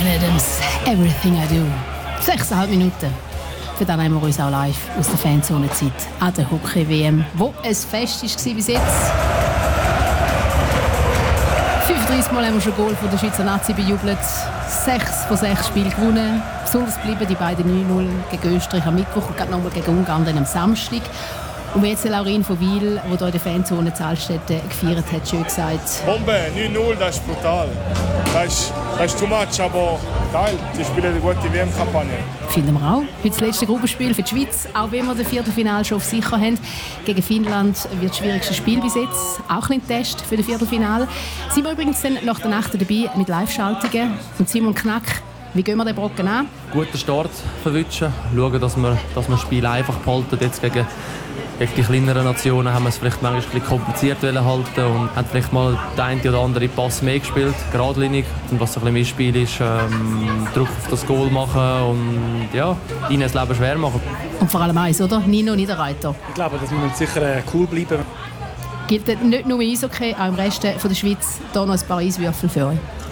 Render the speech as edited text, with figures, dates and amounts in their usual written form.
Bryan Adams, Everything I Do. 6,5 Minuten. Für dann haben wir uns auch live aus der Fanzone-Zeit an der Hockey-WM, wo ein Fest war bis jetzt. 35 Mal haben wir schon Goal von der Schweizer Nazi bejubelt. 6 von 6 Spielen gewonnen. Besonders bleiben die beiden 9-0 gegen Österreich am Mittwoch und nochmal gegen Ungarn dann am Samstag. Und wie jetzt Laurin von Wil, die hier in der Fanzone Zahlstätte gefeiert hat, schön gesagt. Bombe, 9-0, das ist brutal. Das ist too much, aber geil. Die spielen eine gute WM-Kampagne. Finden wir auch. Heute das letzte Gruppenspiel für die Schweiz, auch wenn wir das Viertelfinale schon auf sicher haben. Gegen Finnland wird das schwierigste Spiel bis jetzt. Auch ein Test für das Viertelfinale. Sind wir übrigens dann nach der Nacht dabei mit Live-Schaltungen von Simon Knack. Wie gehen wir den Brocken an? Guten Start verwünschen. Schauen, dass wir das Spiel einfach behalten. Jetzt gegen die kleineren Nationen haben wir es vielleicht manchmal ein bisschen kompliziert halten und haben vielleicht mal den einen oder anderen Pass mehr gespielt, geradlinig. Und was so ein bisschen mein Spiel ist, Druck auf das Goal machen und ja, ihnen das Leben schwer machen. Und vor allem eins, oder? Nino Niederreiter. Ich glaube, dass wir sicher cool bleiben. Gilt nicht nur im Eishockey, auch im Rest der Schweiz hier noch ein paar Eiswürfel für euch?